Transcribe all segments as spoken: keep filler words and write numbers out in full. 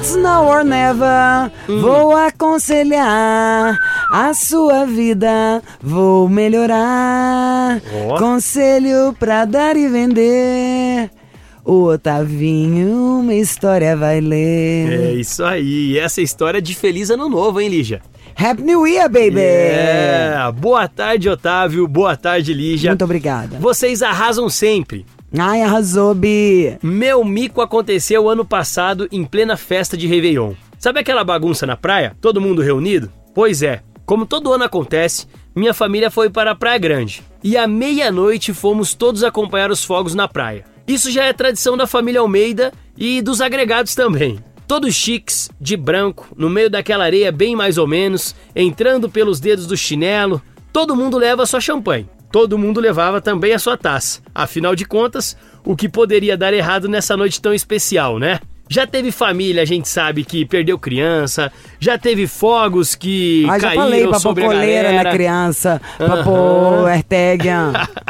It's now or never. Hum. Vou aconselhar a sua vida, vou melhorar. Oh. Conselho pra dar e vender. O Otavinho uma história vai ler. É isso aí, e essa história é de Feliz Ano Novo, hein, Lígia? Happy New Year, baby! É, boa tarde, Otávio, boa tarde, Lígia. Muito obrigada. Vocês arrasam sempre. Ai, arrasou, Bi. Meu mico aconteceu ano passado em plena festa de Réveillon. Sabe aquela bagunça na praia? Todo mundo reunido? Pois é, como todo ano acontece, minha família foi para a Praia Grande. E à meia-noite fomos todos acompanhar os fogos na praia. Isso já é tradição da família Almeida e dos agregados também. Todos chiques, de branco, no meio daquela areia bem mais ou menos, entrando pelos dedos do chinelo. Todo mundo leva sua champanhe. Todo mundo levava também a sua taça. Afinal de contas, o que poderia dar errado nessa noite tão especial, né? Já teve família, a gente sabe, que perdeu criança. Já teve fogos que ah, já caíram falei, pra sobre pôr a coleira galera. na criança, pra uhum. pôr Ertegia.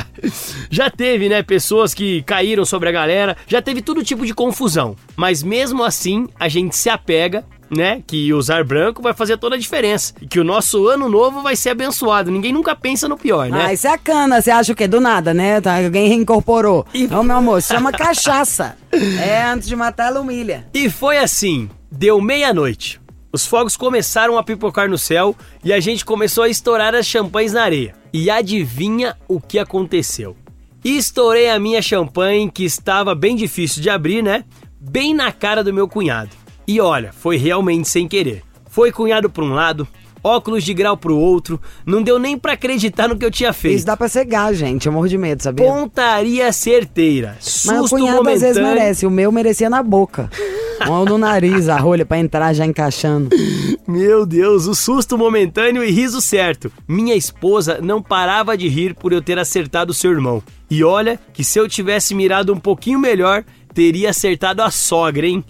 Já teve, né, pessoas que caíram sobre a galera. Já teve todo tipo de confusão. Mas mesmo assim, a gente se apega, né, que usar branco vai fazer toda a diferença. E que o nosso ano novo vai ser abençoado. Ninguém nunca pensa no pior, né? Ah, isso é cana, você acha o quê? Do nada, né? Alguém reincorporou. E... Ô, meu amor, isso chama cachaça. É, antes de matar, ela humilha. E foi assim, deu meia-noite. Os fogos começaram a pipocar no céu e a gente começou a estourar as champanhes na areia. E adivinha o que aconteceu? Estourei a minha champanhe, que estava bem difícil de abrir, né? Bem na cara do meu cunhado. E olha, foi realmente sem querer. Foi cunhado para um lado, óculos de grau pro outro, não deu nem pra acreditar no que eu tinha feito. Isso dá pra cegar, gente, eu morro de medo, sabia? Pontaria certeira, susto Mas o cunhado momentâneo. Às vezes merece, o meu merecia na boca. Ou no nariz, a rolha, pra entrar já encaixando. Meu Deus, o susto momentâneo e riso certo. Minha esposa não parava de rir por eu ter acertado o seu irmão. E olha que se eu tivesse mirado um pouquinho melhor, teria acertado a sogra, hein?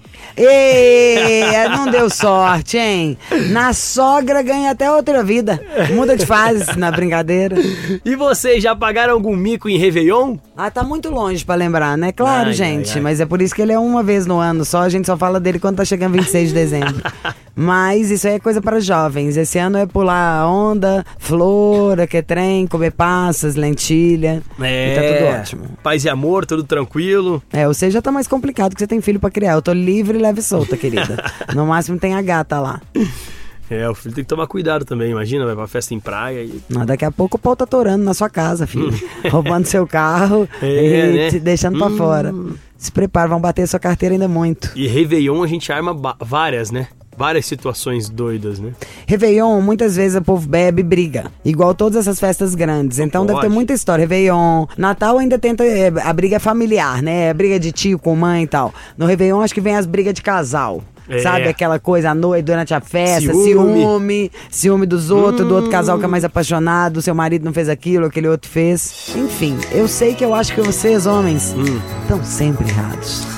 Ê, não deu sorte, hein? Na sogra ganha até outra vida. Muda de fase na brincadeira. E vocês já pagaram algum mico em Réveillon? Ah, tá muito longe pra lembrar, né? Claro, ai, gente. ai, ai. Mas é por isso que ele é uma vez no ano só. A gente só fala dele quando tá chegando vinte e seis de dezembro. Mas isso aí é coisa para jovens. Esse ano é pular onda, flor, aquetrem, comer passas, lentilha. É, e tá tudo ótimo. Paz e amor, tudo tranquilo. É, você já tá mais complicado que você tem filho pra criar. Eu tô livre e leve e solta, querida. No máximo tem a gata lá. É, o filho tem que tomar cuidado também, imagina, vai pra festa em praia e... Não, daqui a pouco o pau tá torando na sua casa, filho. Roubando seu carro é, e né? te deixando pra hum. fora. Se prepara, vão bater sua carteira ainda muito. E Réveillon a gente arma ba- várias, né? Várias situações doidas, né? Réveillon, muitas vezes o povo bebe e briga. Igual todas essas festas grandes. Então Pode. deve ter muita história. Réveillon. Natal ainda tenta... É, a briga é familiar, né? A briga de tio com mãe e tal. No Réveillon acho que vem as brigas de casal. É. Sabe aquela coisa à noite, durante a festa, ciúme, ciúme, ciúme dos outros, hum. do outro casal que é mais apaixonado, seu marido não fez aquilo, aquele outro fez. Enfim, eu sei que eu acho que vocês, homens, estão hum. sempre errados.